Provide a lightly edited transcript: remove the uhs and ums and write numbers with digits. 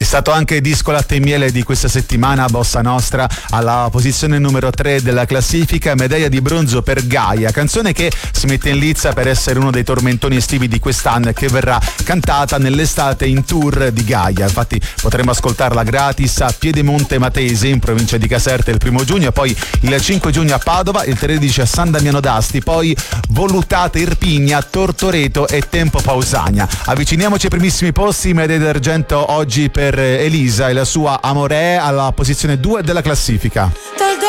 stato anche disco latte e miele di questa settimana, Bossa Nostra, alla posizione numero 3 della classifica, medaglia di bronzo per Gaia, canzone che si mette in lizza per essere uno dei tormentoni estivi di quest'anno e che verrà cantata nell'estate in tour di Gaia. Infatti potremo ascoltarla gratis a Piedemonte Matese in provincia di Caserta il 1 giugno, poi il 5 giugno a Padova, il 13 a San Damiano d'Asti, poi Volutate Irpigna, Tortoreto e Tempo Pausania. Avviciniamoci ai primissimi posti, medaglia d'argento oggi per Elisa e la sua Amore alla posizione 2 della classifica.